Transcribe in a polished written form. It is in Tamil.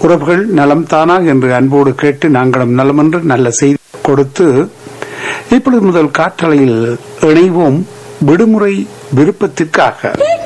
உறவுகள் நலம் தானா என்று அன்போடு கேட்டு நாங்களும் நலம் என்று நல்ல செய்தி கொடுத்து இப்பொழுது முதல் காற்றலையில் இணைவோம் விடுமுறை விருப்பத்திற்காக.